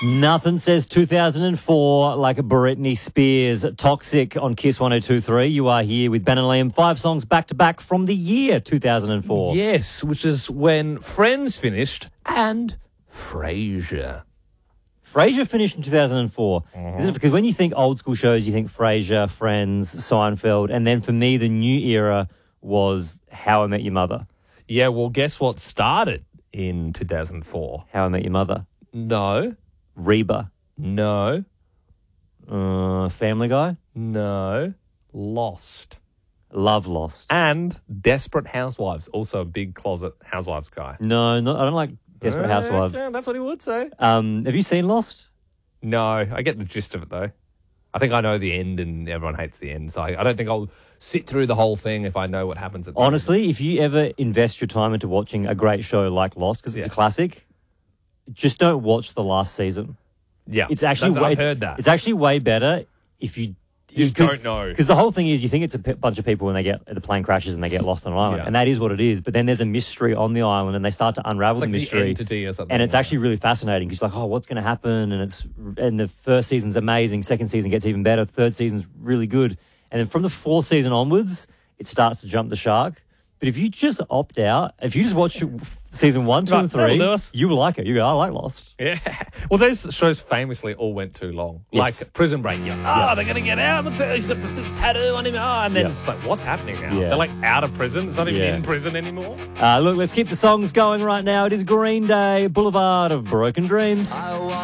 Nothing says 2004 like Britney Spears. Toxic on Kiss 102.3. You are here with Ben and Liam. 5 songs back-to-back from the year 2004. Yes, which is when Friends finished and Frasier. Frasier finished in 2004. Isn't it? Because when you think old school shows, you think Frasier, Friends, Seinfeld, and then for me, the new era was How I Met Your Mother. Yeah, well, guess what started in 2004? How I Met Your Mother. No. Reba. No. Family Guy. No. Lost. Love Lost. And Desperate Housewives, also a big closet housewives guy. No, I don't like Desperate Housewives. Yeah, that's what he would say. Have you seen Lost? No, I get the gist of it, though. I think I know the end and everyone hates the end, so I don't think I'll sit through the whole thing if I know what happens at the Honestly, if you ever invest your time into watching a great show like Lost, because it's a classic, just don't watch the last season. Yeah, It's actually I've heard that. It's actually way better if you just don't know. Because the whole thing is you think it's a bunch of people when the plane crashes and they get lost on an island, and that is what it is. But then there's a mystery on the island, and they start to unravel the mystery. The entity or something, and it's actually really fascinating because you're like, oh, what's going to happen? And the first season's amazing, second season gets even better, third season's really good, and then from the fourth season onwards, it starts to jump the shark. But if you just opt out, if you just watch season 1, 2, and 3, you will like it. You go, I like Lost. Yeah. Well, those shows famously all went too long. Yes. Like Prison Break. They're going to get out. He's got the tattoo on him. And then it's like, what's happening now? Yeah. They're like out of prison. It's not even in prison anymore. Look, let's keep the songs going right now. It is Green Day, Boulevard of Broken Dreams.